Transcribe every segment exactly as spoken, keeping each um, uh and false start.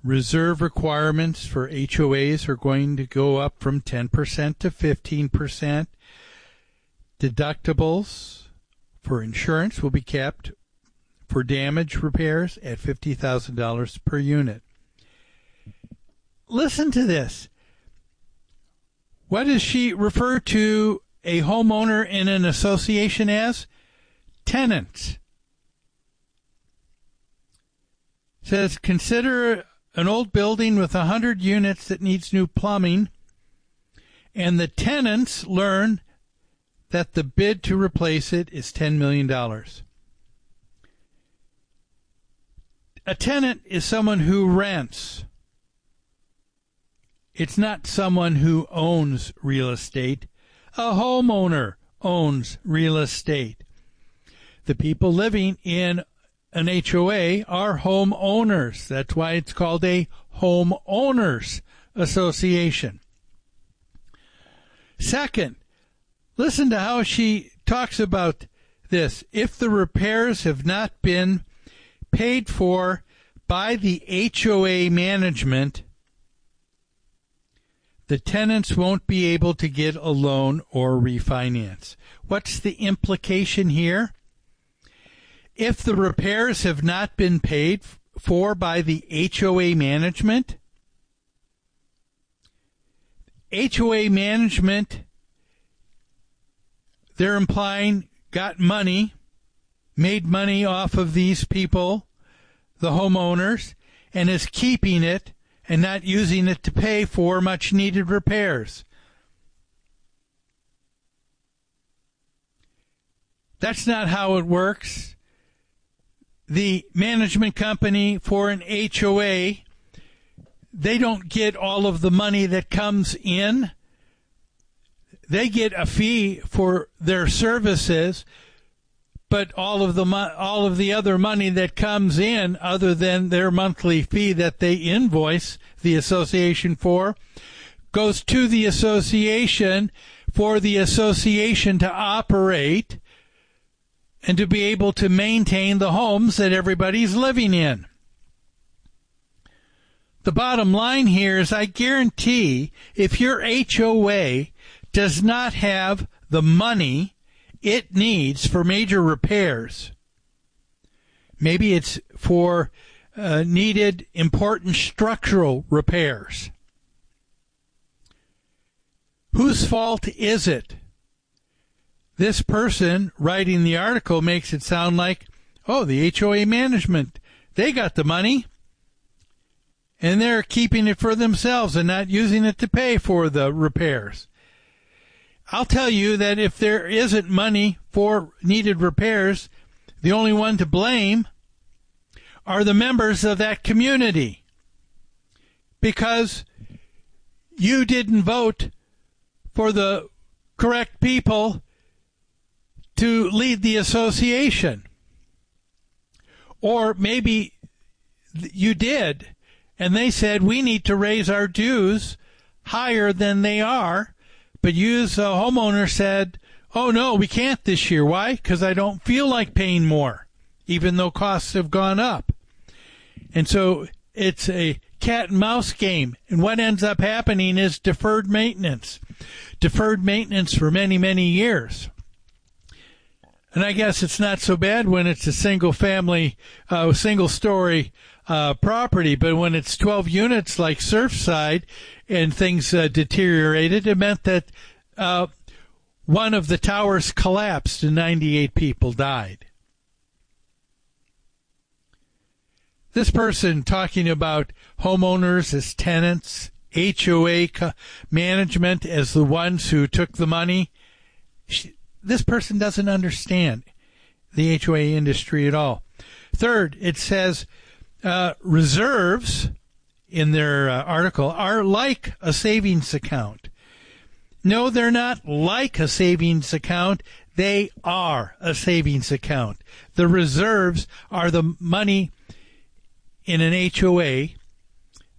reserve requirements for H O As are going to go up from ten percent to fifteen percent. Deductibles for insurance will be kept for damage repairs at fifty thousand dollars per unit. Listen to this. What does she refer to a homeowner in an association as? Tenants. Says, consider an old building with one hundred units that needs new plumbing, and the tenants learn that the bid to replace it is ten million dollars. A tenant is someone who rents. It's not someone who owns real estate. A homeowner owns real estate. The people living in an H O A are homeowners. That's why it's called a homeowners association. Second, listen to how she talks about this. If the repairs have not been paid for by the H O A management, the tenants won't be able to get a loan or refinance. What's the implication here? If the repairs have not been paid for by the H O A management, H O A management, they're implying, got money, made money off of these people, the homeowners, and is keeping it and not using it to pay for much needed repairs. That's not how it works. The management company for an H O A, they don't get all of the money that comes in. They get a fee for their services, but all of the mo- all of the other money that comes in, other than their monthly fee that they invoice the association for, goes to the association for the association to operate and to be able to maintain the homes that everybody's living in. The bottom line here is, I guarantee if your H O A does not have the money it needs for major repairs, maybe it's for uh, needed important structural repairs, whose fault is it? This person writing the article makes it sound like, oh, the H O A management, they got the money, and they're keeping it for themselves and not using it to pay for the repairs. I'll tell you that if there isn't money for needed repairs, the only one to blame are the members of that community, because you didn't vote for the correct people to lead the association. Or maybe you did, and they said, we need to raise our dues higher than they are, but you as a homeowner said, oh no, we can't this year. Why? Because I don't feel like paying more, even though costs have gone up. And so it's a cat and mouse game, and what ends up happening is deferred maintenance. Deferred maintenance for many, many years. And I guess it's not so bad when it's a single family, uh, single story uh, property, but when it's twelve units like Surfside and things uh, deteriorated, it meant that uh, one of the towers collapsed and ninety-eight people died. This person talking about homeowners as tenants, H O A co- management as the ones who took the money, she, this person doesn't understand the H O A industry at all. Third, it says uh, reserves in their uh, article are like a savings account. No, they're not like a savings account. They are a savings account. The reserves are the money in an H O A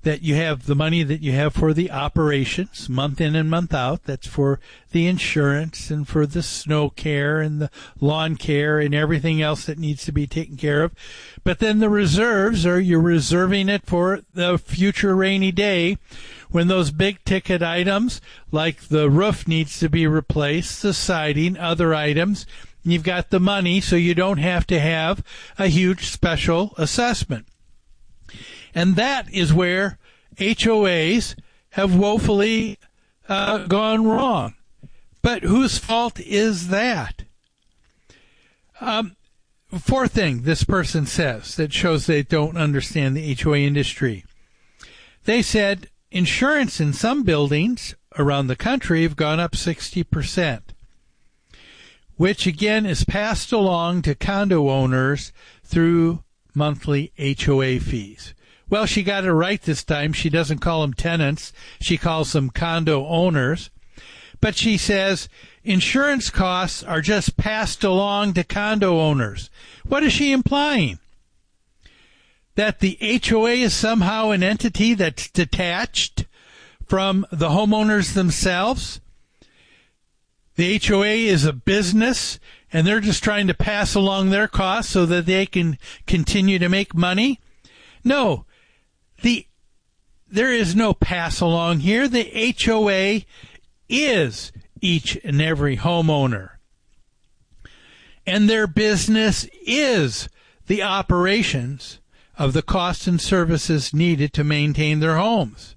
that you have the money that you have for the operations, month in and month out. That's for the insurance and for the snow care and the lawn care and everything else that needs to be taken care of. But then the reserves, are you're reserving it for the future rainy day when those big ticket items like the roof needs to be replaced, the siding, other items. You've got the money so you don't have to have a huge special assessment. And that is where H O As have woefully uh, gone wrong. But whose fault is that? Um, fourth thing this person says that shows they don't understand the H O A industry. They said insurance in some buildings around the country have gone up sixty percent, which again is passed along to condo owners through monthly H O A fees. Well, she got it right this time. She doesn't call them tenants. She calls them condo owners. But she says insurance costs are just passed along to condo owners. What is she implying? That the H O A is somehow an entity that's detached from the homeowners themselves? The H O A is a business, and they're just trying to pass along their costs so that they can continue to make money? No. The, there is no pass along here. The H O A is each and every homeowner. And their business is the operations of the costs and services needed to maintain their homes.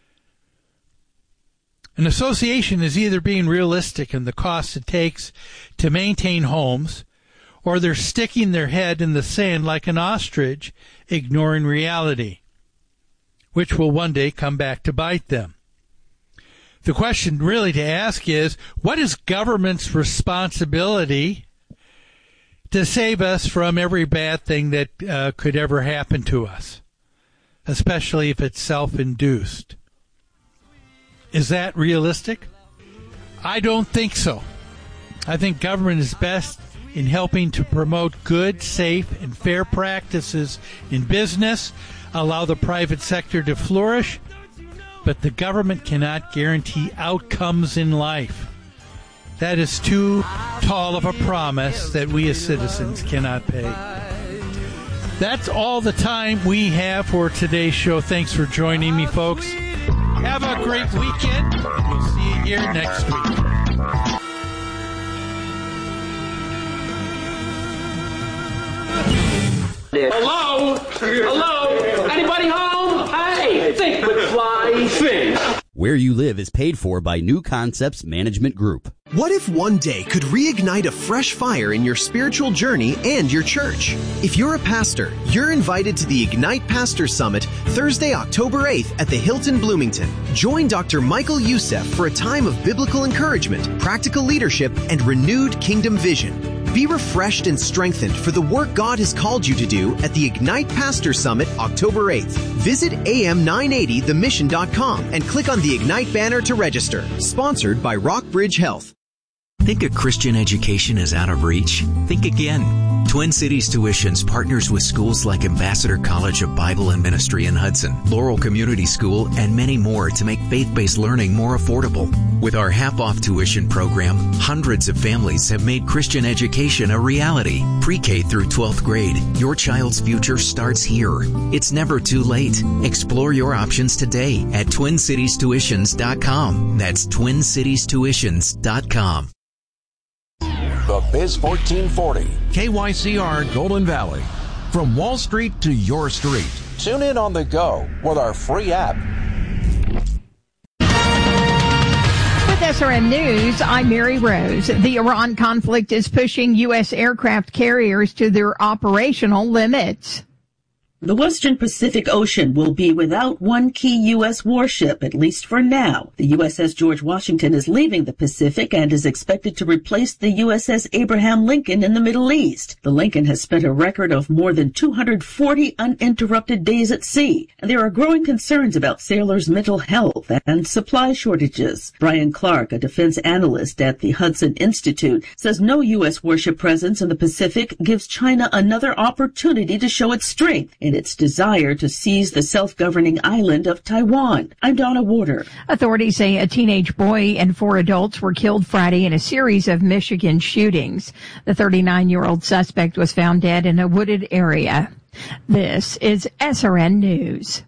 An association is either being realistic in the costs it takes to maintain homes, or they're sticking their head in the sand like an ostrich, ignoring reality, which will one day come back to bite them. The question really to ask is, what is government's responsibility to save us from every bad thing that uh, could ever happen to us, especially if it's self-induced? Is that realistic? I don't think so. I think government is best in helping to promote good, safe, and fair practices in business, allow the private sector to flourish, but the government cannot guarantee outcomes in life. That is too tall of a promise that we as citizens cannot pay. That's all the time we have for today's show. Thanks for joining me, folks. Have a great weekend. We'll see you here next week. Hello? Hello? Anybody home? Hey, think McFly, think. Where You Live is paid for by New Concepts Management Group. What if one day could reignite a fresh fire in your spiritual journey and your church? If you're a pastor, you're invited to the Ignite Pastor Summit Thursday, October eighth at the Hilton Bloomington. Join Doctor Michael Youssef for a time of biblical encouragement, practical leadership, and renewed kingdom vision. Be refreshed and strengthened for the work God has called you to do at the Ignite Pastor Summit October eighth. Visit A M nine eighty the mission dot com and click on the Ignite banner to register. Sponsored by Rockbridge Health. Think a Christian education is out of reach? Think again. Twin Cities Tuitions partners with schools like Ambassador College of Bible and Ministry in Hudson, Laurel Community School, and many more to make faith-based learning more affordable. With our half-off tuition program, hundreds of families have made Christian education a reality. Pre-K through twelfth grade, your child's future starts here. It's never too late. Explore your options today at twin cities tuitions dot com. That's twin cities tuitions dot com. The Biz fourteen forty. K Y C R Golden Valley. From Wall Street to your street. Tune in on the go with our free app. With S R N News, I'm Mary Rose. The Iran conflict is pushing U S aircraft carriers to their operational limits. The Western Pacific Ocean will be without one key U S warship, at least for now. The U S S George Washington is leaving the Pacific and is expected to replace the U S S Abraham Lincoln in the Middle East. The Lincoln has spent a record of more than two hundred forty uninterrupted days at sea, and there are growing concerns about sailors' mental health and supply shortages. Brian Clark, a defense analyst at the Hudson Institute, says no U S warship presence in the Pacific gives China another opportunity to show its strength in its desire to seize the self-governing island of Taiwan. I'm Donna Warder. Authorities say a teenage boy and four adults were killed Friday in a series of Michigan shootings. The thirty-nine-year-old suspect was found dead in a wooded area. This is S R N News.